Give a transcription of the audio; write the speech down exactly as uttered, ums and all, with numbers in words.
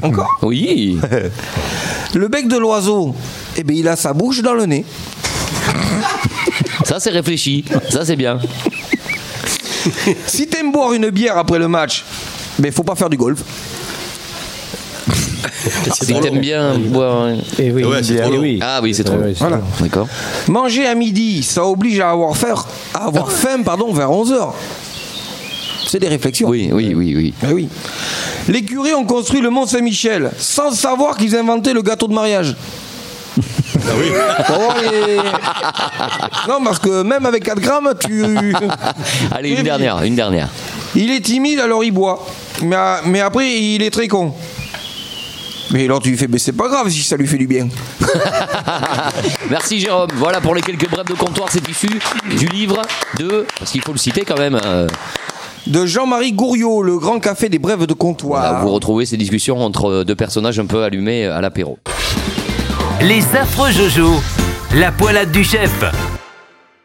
Encore ? Oui. Le bec de l'oiseau, eh bien, il a sa bouche dans le nez. Ça, c'est réfléchi. Ça, c'est bien. Si t'aimes boire une bière après le match, ben faut pas faire du golf. Si t'aimes bien boire. Et oui, Ouais, c'est trop long. oui. Ah oui, c'est trop. Ouais, ouais, c'est Voilà. long. D'accord. Manger à midi, ça oblige à avoir faim, à avoir faim pardon, vers onze heures. C'est des réflexions. Oui, oui, oui, oui. Ben oui. Les curés ont construit le Mont Saint-Michel sans savoir qu'ils inventaient le gâteau de mariage. Ah oui. Oh, les... Non, parce que même avec quatre grammes, tu... Allez, une dernière, une dernière. Il est timide, alors il boit. Mais, mais après, il est très con. Mais alors tu lui fais, mais c'est pas grave si ça lui fait du bien. Merci Jérôme. Voilà pour les quelques brèves de comptoir, c'est issu du livre de, parce qu'il faut le citer quand même, euh, De Jean-Marie Gouriot, le grand café des brèves de comptoir. voilà, vous retrouvez ces discussions entre deux personnages un peu allumés à l'apéro. Les affreux Jojo, la poilade du chef.